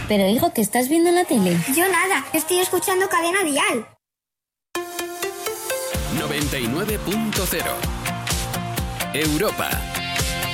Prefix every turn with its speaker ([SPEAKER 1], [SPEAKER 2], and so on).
[SPEAKER 1] Pero hijo, ¿qué estás viendo en la tele?
[SPEAKER 2] Yo nada, estoy escuchando Cadena Dial.
[SPEAKER 3] 99.0 Europa.